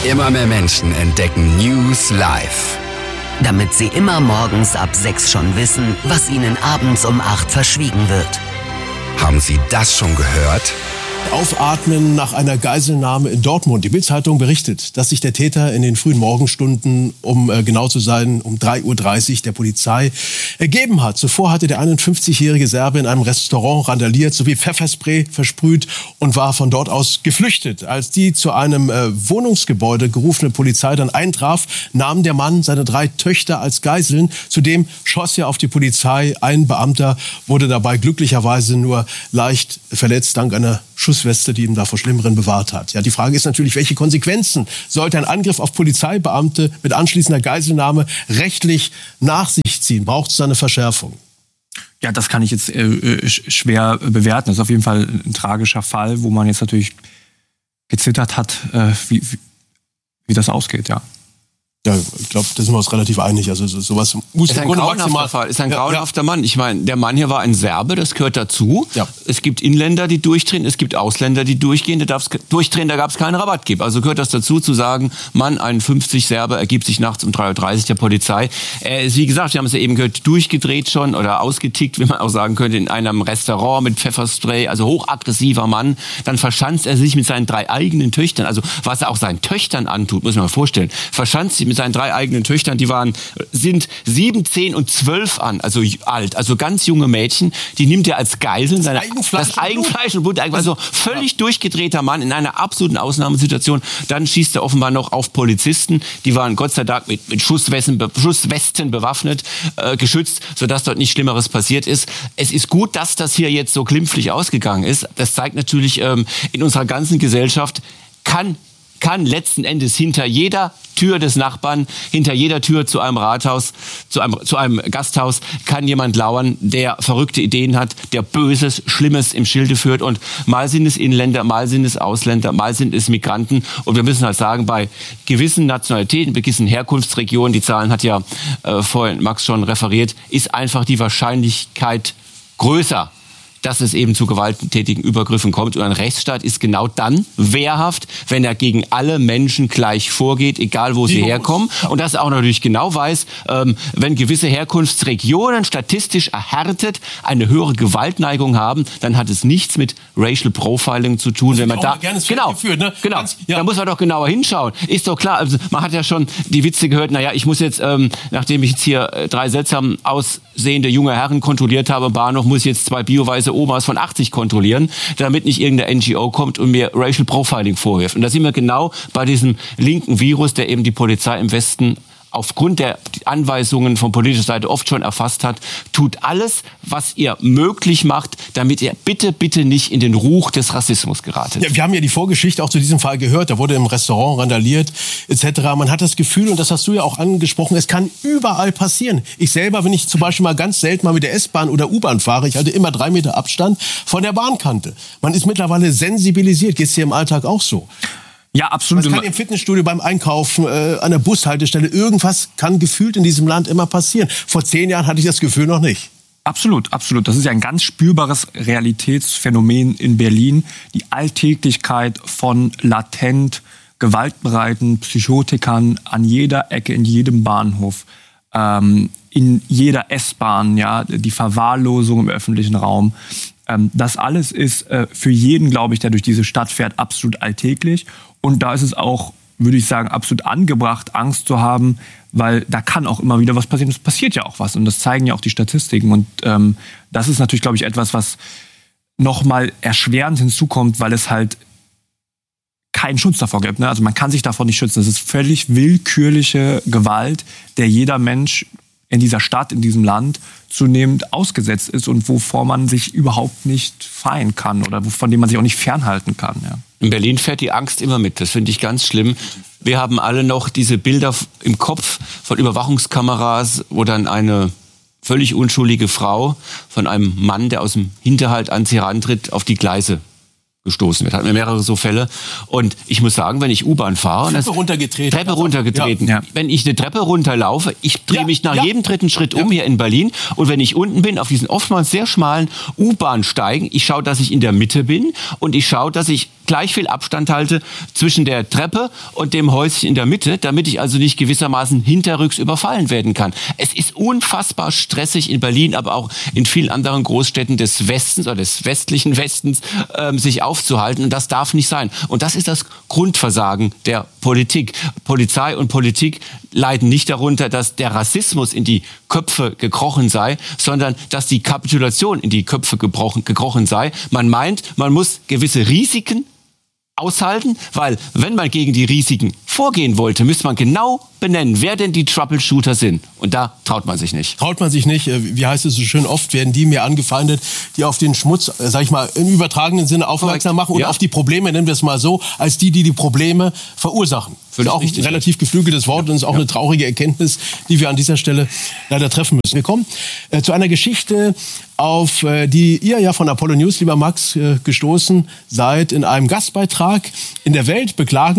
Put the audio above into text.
Immer mehr Menschen entdecken News live. Damit sie immer morgens ab 6 schon wissen, was ihnen abends um 8 verschwiegen wird. Haben Sie das schon gehört? Aufatmen nach einer Geiselnahme in Dortmund. Die Bild-Zeitung berichtet, dass sich der Täter in den frühen Morgenstunden, um genau zu sein, um 3:30 Uhr der Polizei ergeben hat. Zuvor hatte der 51-jährige Serbe in einem Restaurant randaliert, sowie Pfefferspray versprüht und war von dort aus geflüchtet. Als die zu einem Wohnungsgebäude gerufene Polizei dann eintraf, nahm der Mann seine 3 Töchter als Geiseln. Zudem schoss er auf die Polizei. Ein Beamter wurde dabei glücklicherweise nur leicht verletzt, dank einer Schussweste, die ihn da vor Schlimmeren bewahrt hat. Ja, die Frage ist natürlich, welche Konsequenzen sollte ein Angriff auf Polizeibeamte mit anschließender Geiselnahme rechtlich nach sich ziehen? Braucht es da eine Verschärfung? Ja, das kann ich jetzt schwer bewerten. Das ist auf jeden Fall ein tragischer Fall, wo man jetzt natürlich gezittert hat, wie das ausgeht, ja. Ja, ich glaube, da sind wir uns relativ einig. Also sowas muss ist ein grauenhafter Fall, ist ein grauenhafter Mann. Ich meine, der Mann hier war ein Serbe, das gehört dazu. Ja. Es gibt Inländer, die durchdrehen, es gibt Ausländer, die durchgehen. Da gab es keinen Rabattgeber. Also gehört das dazu, zu sagen, Mann, 51 Serbe ergibt sich nachts um 3:30 Uhr der Polizei. Wie gesagt, wir haben es ja eben gehört, durchgedreht schon oder ausgetickt, wie man auch sagen könnte, in einem Restaurant mit Pfefferspray, also hochaggressiver Mann. Dann verschanzt er sich mit seinen 3 eigenen Töchtern, also was er auch seinen Töchtern antut, muss man mal vorstellen, verschanzt sich mit seinen 3 eigenen Töchtern, sind 7, 10 und 12 also alt, also ganz junge Mädchen, die nimmt er als Geiseln, das Eigenfleisch und Blut, also völlig durchgedrehter Mann in einer absoluten Ausnahmesituation. Dann schießt er offenbar noch auf Polizisten, die waren Gott sei Dank mit Schusswesten bewaffnet, geschützt, sodass dort nichts Schlimmeres passiert ist. Es ist gut, dass das hier jetzt so glimpflich ausgegangen ist. Das zeigt natürlich, in unserer ganzen Gesellschaft kann letzten Endes hinter jeder Tür des Nachbarn, hinter jeder Tür zu einem Rathaus, zu einem Gasthaus, kann jemand lauern, der verrückte Ideen hat, der Böses, Schlimmes im Schilde führt. Und mal sind es Inländer, mal sind es Ausländer, mal sind es Migranten. Und wir müssen halt sagen, bei gewissen Nationalitäten, bei gewissen Herkunftsregionen, die Zahlen hat ja vorhin Max schon referiert, ist einfach die Wahrscheinlichkeit größer, dass es eben zu gewalttätigen Übergriffen kommt. Und ein Rechtsstaat ist genau dann wehrhaft, wenn er gegen alle Menschen gleich vorgeht, egal wo sie herkommen. Und das auch natürlich genau weiß, wenn gewisse Herkunftsregionen statistisch erhärtet eine höhere Gewaltneigung haben, dann hat es nichts mit Racial Profiling zu tun. Wenn man da da muss man doch genauer hinschauen. Ist doch klar, also man hat ja schon die Witze gehört, ich muss jetzt, nachdem ich jetzt hier 3 seltsam aussehende junge Herren kontrolliert habe im Bahnhof, muss ich jetzt 2 bioweise Omas von 80 kontrollieren, damit nicht irgendeine NGO kommt und mir Racial Profiling vorwirft. Und da sind wir genau bei diesem linken Virus, der eben die Polizei im Westen aufgrund der Anweisungen von politischer Seite oft schon erfasst hat, tut alles, was ihr möglich macht, damit ihr bitte nicht in den Ruch des Rassismus geratet. Ja, wir haben ja die Vorgeschichte auch zu diesem Fall gehört. Da wurde im Restaurant randaliert etc. Man hat das Gefühl, und das hast du ja auch angesprochen, es kann überall passieren. Ich selber, wenn ich zum Beispiel mal ganz selten mal mit der S-Bahn oder U-Bahn fahre, ich halte immer 3 Meter Abstand von der Bahnkante. Man ist mittlerweile sensibilisiert. Geht es dir im Alltag auch so? Ja, absolut. Es kann im Fitnessstudio, beim Einkaufen, an der Bushaltestelle, irgendwas kann gefühlt in diesem Land immer passieren. Vor 10 Jahren hatte ich das Gefühl noch nicht. Absolut, absolut. Das ist ja ein ganz spürbares Realitätsphänomen in Berlin. Die Alltäglichkeit von latent gewaltbereiten Psychotikern an jeder Ecke, in jedem Bahnhof, in jeder S-Bahn, ja, die Verwahrlosung im öffentlichen Raum. Das alles ist für jeden, glaube ich, der durch diese Stadt fährt, absolut alltäglich. Und da ist es auch, würde ich sagen, absolut angebracht, Angst zu haben, weil da kann auch immer wieder was passieren. Es passiert ja auch was und das zeigen ja auch die Statistiken. Und das ist natürlich, glaube ich, etwas, was nochmal erschwerend hinzukommt, weil es halt keinen Schutz davor gibt. Ne? Also man kann sich davor nicht schützen. Das ist völlig willkürliche Gewalt, der jeder Mensch in dieser Stadt, in diesem Land zunehmend ausgesetzt ist und wovor man sich überhaupt nicht freien kann oder von dem man sich auch nicht fernhalten kann. Ja. In Berlin fährt die Angst immer mit. Das finde ich ganz schlimm. Wir haben alle noch diese Bilder im Kopf von Überwachungskameras, wo dann eine völlig unschuldige Frau von einem Mann, der aus dem Hinterhalt an sie herantritt, auf die Gleise gestoßen wird. Hatten wir mehrere so Fälle. Und ich muss sagen, wenn ich U-Bahn fahre... Treppe runtergetreten. Ja. Wenn ich eine Treppe runterlaufe, ich drehe mich nach jedem dritten Schritt um hier in Berlin. Und wenn ich unten bin, auf diesen oftmals sehr schmalen U-Bahn-Steigen, ich schaue, dass ich in der Mitte bin und ich schaue, dass ich gleich viel Abstand halte zwischen der Treppe und dem Häuschen in der Mitte, damit ich also nicht gewissermaßen hinterrücks überfallen werden kann. Es ist unfassbar stressig in Berlin, aber auch in vielen anderen Großstädten des Westens oder des westlichen Westens sich aufzuhalten. Und das darf nicht sein. Und das ist das Grundversagen der Politik. Polizei und Politik leiden nicht darunter, dass der Rassismus in die Köpfe gekrochen sei, sondern dass die Kapitulation in die Köpfe gekrochen sei. Man meint, man muss gewisse Risiken aushalten, weil wenn man gegen die Risiken vorgehen wollte, müsste man genau benennen, wer denn die Troubleshooter sind. Und da traut man sich nicht. Traut man sich nicht. Wie heißt es so schön, oft werden die mir angefeindet, die auf den Schmutz, sag ich mal, im übertragenen Sinne aufmerksam machen und auf die Probleme, nennen wir es mal so, als die Probleme verursachen. Das ist auch ein relativ geflügeltes Wort und ist auch eine traurige Erkenntnis, die wir an dieser Stelle leider treffen müssen. Wir kommen zu einer Geschichte, auf die ihr ja von Apollo News, lieber Max, gestoßen seid in einem Gastbeitrag. In der Welt beklagen